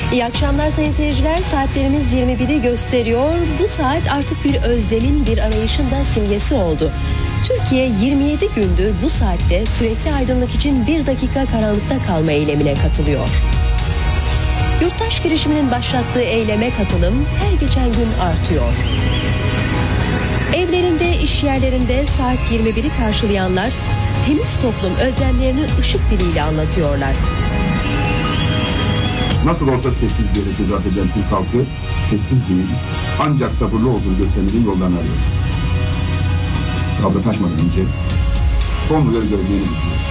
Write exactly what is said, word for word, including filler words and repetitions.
İyi akşamlar sayın seyirciler. Saatlerimiz yirmi biri gösteriyor. Bu saat artık bir özlemin, bir arayışın da simgesi oldu. Türkiye yirmi yedi gündür bu saatte sürekli aydınlık için bir dakika karanlıkta kalma eylemine katılıyor. Yurttaş girişiminin başlattığı eyleme katılım her geçen gün artıyor. Evlerinde, iş yerlerinde saat yirmi biri karşılayanlar temiz toplum özlemlerini ışık diliyle anlatıyorlar. Nasıl olsa sessiz bir yere tezahür eden Türk halkı sessiz değil, ancak sabırlı olduğunu göstermenin yollarını arıyor. Sabrı taşmadan önce son uyarı görevlerini bitiriyor.